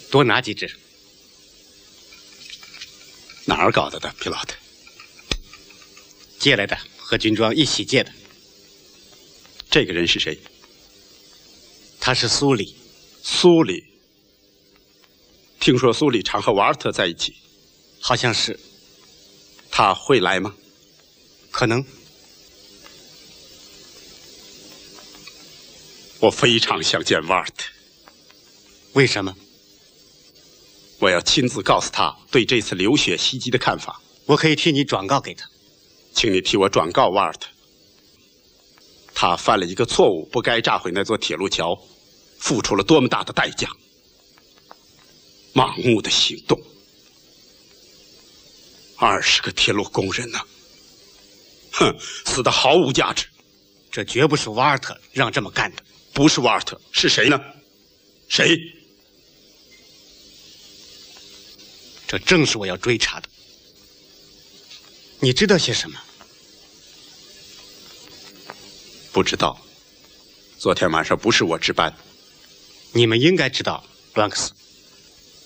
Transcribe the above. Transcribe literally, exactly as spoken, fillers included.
多拿几只。 哪儿搞的的，皮老特？ 借来的，和军装一起借的。 这个人是谁？ 他是苏里。 苏里。听说苏里常和瓦尔特在一起。 好像是。 他会来吗？ 可能。 我非常想见瓦尔特。 为什么？ 我要亲自告诉他对这次流血袭击的看法。 我可以替你转告给他。 请你替我转告瓦尔特，他犯了一个错误，不该炸毁那座铁路桥，付出了多么大的代价。盲目的行动，二十个铁路工人呢、啊？哼，死得毫无价值。 这绝不是瓦尔特让这么干的。 不是瓦尔特，是谁呢？谁？ 这正是我要追查的。你知道些什么？ 不知道。昨天晚上不是我值班。 你们应该知道，布朗克斯。